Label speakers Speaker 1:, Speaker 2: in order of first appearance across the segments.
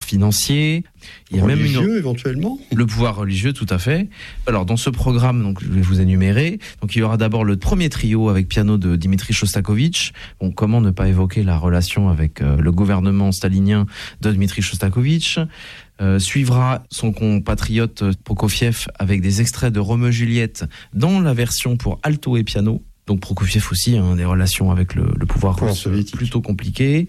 Speaker 1: financier. Il y a
Speaker 2: religieux,
Speaker 1: même
Speaker 2: éventuellement.
Speaker 1: Le pouvoir religieux, tout à fait. Alors, dans ce programme, donc, je vais vous énumérer. Donc, il y aura d'abord le premier trio avec piano de Dimitri Shostakovich. Bon, comment ne pas évoquer la relation avec le gouvernement stalinien de Dimitri Shostakovich. Suivra son compatriote Prokofiev avec des extraits de Roméo et Juliette dans la version pour alto et piano. Donc Prokofiev aussi, des relations avec le pouvoir russe plutôt compliquées.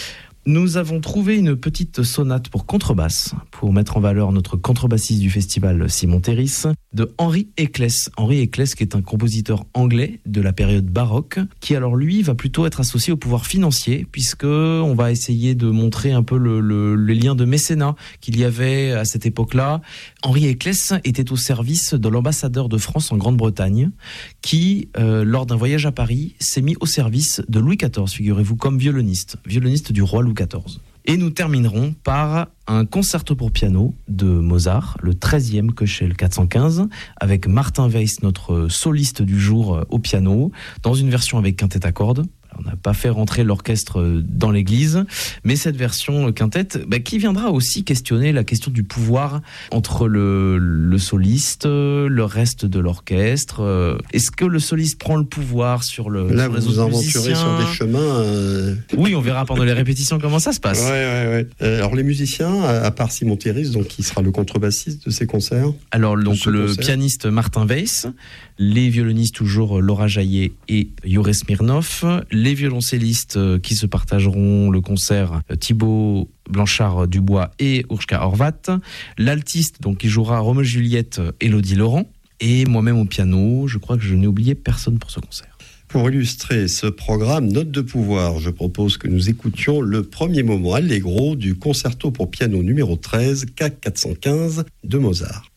Speaker 1: Nous avons trouvé une petite sonate pour contrebasse, pour mettre en valeur notre contrebassiste du festival Simon Terris, de Henri Eccles. Henri Eccles, qui est un compositeur anglais de la période baroque, qui alors lui va plutôt être associé au pouvoir financier, puisque on va essayer de montrer un peu les liens de mécénat qu'il y avait à cette époque-là. Henri Eccles était au service de l'ambassadeur de France en Grande-Bretagne, qui, lors d'un voyage à Paris, s'est mis au service de Louis XIV, figurez-vous, comme violoniste du roi Louis XIV. Et nous terminerons par un concerto pour piano de Mozart, le 13e Köchel 415, avec Martin Weiss, notre soliste du jour au piano, dans une version avec quintette à cordes. On n'a pas fait rentrer l'orchestre dans l'église, mais cette version quintette qui viendra aussi questionner la question du pouvoir entre le soliste, le reste de l'orchestre. Est-ce que le soliste prend le pouvoir sur les autres musiciens ? Là, vous vous aventurez sur des chemins... Oui, on verra pendant les répétitions comment ça se passe.
Speaker 2: Ouais. Alors les musiciens, à part Simon Terris, donc qui sera le contrebassiste de ces concerts.
Speaker 1: Alors donc le pianiste Martin Weiss, les violonistes toujours Laura Jaillet et Youri Smirnov, les violoncellistes qui se partageront le concert Thibaut Blanchard-Dubois et Urshka Horvat, l'altiste donc qui jouera Roméo et Juliette, Élodie Laurent, et moi-même au piano. Je crois que je n'ai oublié personne pour ce concert.
Speaker 2: Pour illustrer ce programme Note de pouvoir, je propose que nous écoutions le premier mouvement allegro du concerto pour piano numéro 13, K415 de Mozart.